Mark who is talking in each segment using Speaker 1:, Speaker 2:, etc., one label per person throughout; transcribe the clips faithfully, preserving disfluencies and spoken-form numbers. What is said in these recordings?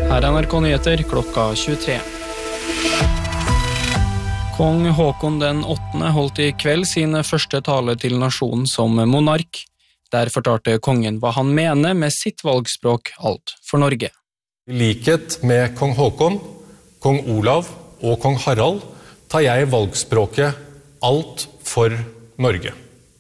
Speaker 1: Her er N R K Nyheter klokka tjuetre. Kong Håkon den åttende holdt i kveld sin første tale til nasjonen som monark. Der fortalte kongen hva han mener med sitt valgspråk Alt for Norge.
Speaker 2: I likhet med kong Håkon, kong Olav og kong Harald tar jeg valgspråket Alt for Norge.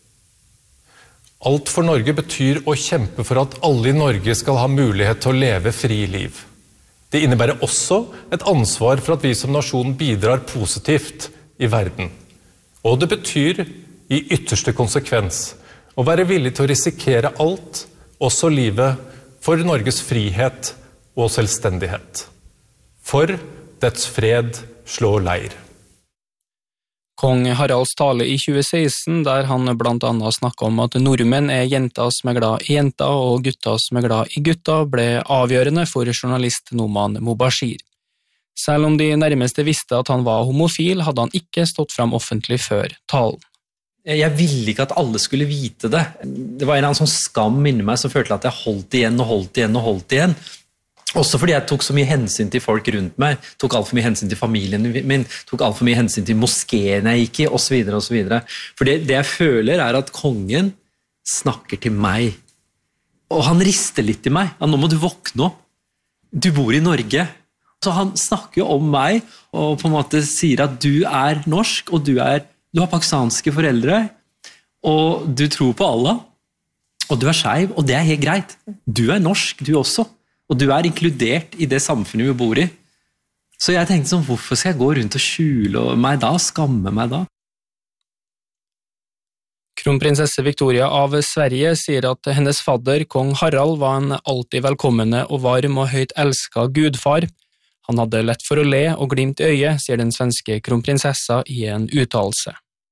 Speaker 2: Alt for Norge betyr å kjempe for at alle i Norge skal ha mulighet til å leve fri liv. Det innebærer også et ansvar for at vi som nasjon bidrar positivt i verden. Og det betyr i ytterste konsekvens å være villig til å risikere alt, også livet, for Norges frihet og selvstendighet. For dets fred slår leir.
Speaker 1: Kong Haralds tale i tjue seksten, der han blant annet snakket om at nordmenn er jenter som er glad i jenter og gutter som er glad i gutter, ble avgjørende for journalist Noman Mobashir. Selv om de nærmeste visste at han var homofil, hadde han ikke stått frem offentlig før talen.
Speaker 3: Jeg ville ikke at alle skulle vite det. Det var en eller annen sånn skam inni meg som følte at jeg holdt igjen og holdt igjen og holdt igjen. Også fordi jeg tok så mye hensyn til folk rundt meg, tok alt for mye hensyn til familien min, tok alt for mye hensyn til moskeen jeg gikk i, og så videre, og så videre. For det, det jeg føler er at kongen snakker til meg. Og han rister litt i meg. Ja, nå må du våkne opp. Du bor i Norge. Så han snakker jo om meg, og på en måte sier at du er norsk, og du, er, du har pakistanske foreldre, og du tror på Allah, og du er skeiv, og det er helt greit. Du er norsk, du også. Og du er inkludert i det samfunnet vi bor i. Så jeg tenkte sånn, hvorfor skal jeg gå rundt og skjule meg da, skamme meg da?
Speaker 1: Kronprinsesse Victoria av Sverige sier at hennes fadder, kong Harald, var en alltid velkommende og varm og høyt elsket gudfar. Han hadde lett for å le og glimt i øyet, sier den svenske kronprinsessa i en uttalelse.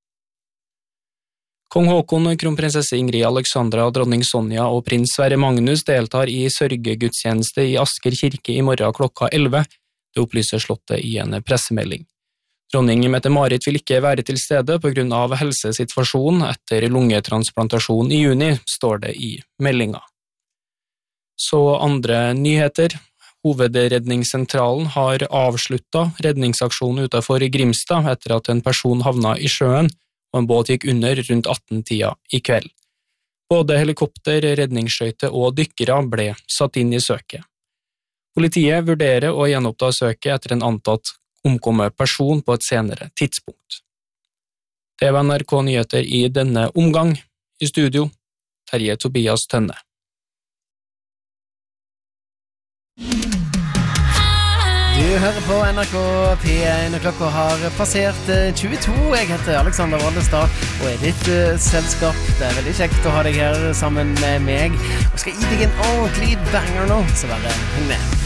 Speaker 1: Kong Håkon, kronprinsesse Ingrid Alexandra, dronning Sonja og prins Sverre Magnus deltar i sørgegudstjeneste i Asker kirke i morgen klokka elleve. Det opplyser slottet i en pressemelding. Dronning Mette-Marit vil ikke være til stede på grunn av helsesituasjonen etter lungetransplantasjon i juni, står det i meldinga. Så andre nyheter. Hovedredningssentralen har avsluttet redningsaksjonen utenfor Grimstad etter at en person havna i sjøen, og en båt gikk under rundt atten-tida i kveld. Både helikopter, redningsskøyte og dykkere ble satt inn i søket. Politiet vurderer å gjenoppta søket etter en antatt omkommet person på et senere tidspunkt. Det var N R K Nyheter i denne omgang. I studio, Terje Tobias Tønne.
Speaker 4: Du hører på N R K P én, og klokka har passert tjueto. Jeg heter Alexander Wallestad og er ditt uh, selskap. Det er veldig kjekt å ha deg her sammen med meg. Og skal gi deg en ordentlig banger nå, så bare heng med.